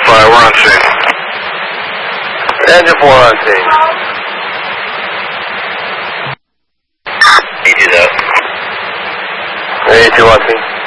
5, we're on scene. Engine 4 on scene. ET's out. 82 on scene.